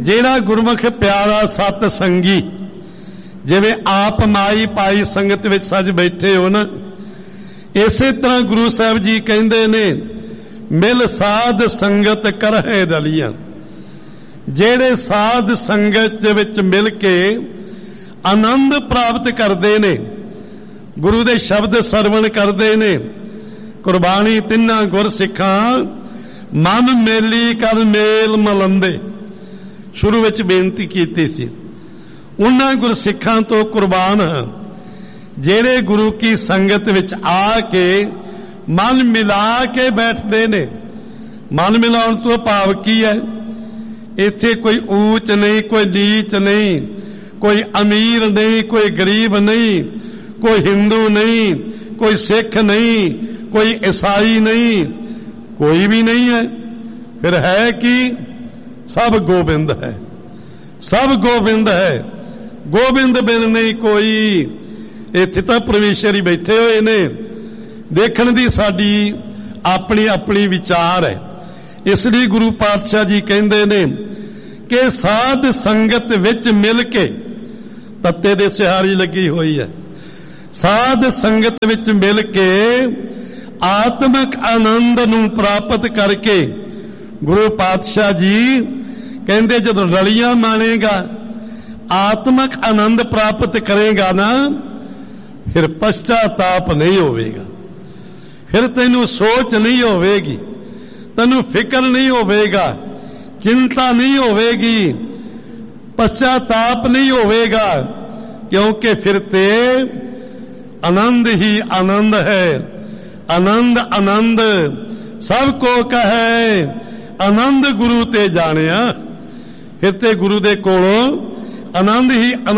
ਜਿਹੜਾ ਗੁਰਮੁਖ ਪਿਆਰਾ ਸਤ ਸੰਗੀ, ਜਿਵੇਂ ਆਪ ਮਾਈ ਪਾਈ ਸੰਗਤ ਵਿੱਚ ਸੱਜ ਬੈਠੇ ਹੋ ਨਾ, ਇਸੇ ਤਰ੍ਹਾਂ ਗੁਰੂ ਸਾਹਿਬ ਜੀ ਕਹਿੰਦੇ ਨੇ ਮਿਲ ਸਾਧ ਸੰਗਤ ਕਰਹਿ ਰਲੀਆਂ। ਜਿਹੜੇ ਸਾਧ ਸੰਗਤ ਦੇ ਵਿੱਚ ਮਿਲ ਕੇ ਆਨੰਦ ਪ੍ਰਾਪਤ ਕਰਦੇ ਨੇ, ਗੁਰੂ ਦੇ ਸ਼ਬਦ ਸਰਵਣ ਕਰਦੇ ਨੇ, ਕੁਰਬਾਨੀ ਤਿੰਨਾਂ ਗੁਰ ਸਿੱਖਾਂ ਮਨ ਮੇਲੀ ਕਰ ਮੇਲ ਮਲੰਦੇ ਸ਼ੁਰੂ ਵਿੱਚ ਬੇਨਤੀ ਕੀਤੀ ਸੀ। ਉਹਨਾਂ ਗੁਰਸਿੱਖਾਂ ਤੋਂ ਕੁਰਬਾਨ ਹਾਂ ਜਿਹੜੇ ਗੁਰੂ ਕੀ ਸੰਗਤ ਵਿੱਚ ਆ ਕੇ ਮਨ ਮਿਲਾ ਕੇ ਬੈਠਦੇ ਨੇ। ਮਨ ਮਿਲਾਉਣ ਤੋਂ ਭਾਵ ਕੀ ਹੈ? ਇੱਥੇ ਕੋਈ ਊਚ ਨਹੀਂ, ਕੋਈ ਨੀਚ ਨਹੀਂ, ਕੋਈ ਅਮੀਰ ਨਹੀਂ, ਕੋਈ ਗਰੀਬ ਨਹੀਂ, ਕੋਈ ਹਿੰਦੂ ਨਹੀਂ, ਕੋਈ ਸਿੱਖ ਨਹੀਂ, ਕੋਈ ਈਸਾਈ ਨਹੀਂ, ਕੋਈ ਵੀ ਨਹੀਂ ਹੈ। ਫਿਰ ਹੈ ਕੀ? ਸਭ ਗੋਬਿੰਦ ਹੈ, ਸਭ ਗੋਬਿੰਦ ਹੈ, ਗੋਬਿੰਦ ਬਿਨ ਨਹੀਂ ਕੋਈ। ਇੱਥੇ ਤਾਂ ਪਰਮੇਸ਼ਰ ਹੀ ਬੈਠੇ ਹੋਏ ਨੇ। ਦੇਖਣ ਦੀ ਸਾਡੀ ਆਪਣੀ ਆਪਣੀ ਵਿਚਾਰ ਹੈ। ਇਸ ਲਈ ਗੁਰੂ ਪਾਤਸ਼ਾਹ ਜੀ ਕਹਿੰਦੇ ਨੇ ਕਿ ਸਾਧ ਸੰਗਤ ਵਿੱਚ ਮਿਲ ਕੇ, ਤੱਤੇ ਦੇ ਸਿਹਾਰੀ ਲੱਗੀ ਹੋਈ ਹੈ, ਸਾਧ ਸੰਗਤ ਵਿੱਚ ਮਿਲ ਕੇ ਆਤਮਿਕ ਆਨੰਦ ਨੂੰ ਪ੍ਰਾਪਤ ਕਰਕੇ ਗੁਰੂ ਪਾਤਸ਼ਾਹ ਜੀ ਕਹਿੰਦੇ ਜਦੋਂ ਰਲੀਆਂ ਮਾਣੇਗਾ, ਆਤਮਿਕ ਆਨੰਦ ਪ੍ਰਾਪਤ ਕਰੇਗਾ ਨਾ, ਫਿਰ ਪਛਤਾਤਾਪ ਨਹੀਂ ਹੋਵੇਗਾ, ਫਿਰ ਤੈਨੂੰ ਸੋਚ ਨਹੀਂ ਹੋਵੇਗੀ, ਤੈਨੂੰ ਫਿਕਰ ਨਹੀਂ ਹੋਵੇਗਾ, ਚਿੰਤਾ ਨਹੀਂ ਹੋਵੇਗੀ, ਪਛਤਾਤਾਪ ਨਹੀਂ ਹੋਵੇਗਾ, ਕਿਉਂਕਿ ਫਿਰ ਤੇ ਆਨੰਦ ਹੀ ਆਨੰਦ ਹੈ। ਆਨੰਦ ਆਨੰਦ ਸਭ ਕੋ ਕਹੈ, ਆਨੰਦ ਗੁਰੂ ਤੇ ਜਾਣਿਆ। ਫਿਰ ਤੇ ਗੁਰੂ ਦੇ ਕੋਲੋਂ ਆਨੰਦ ਹੀ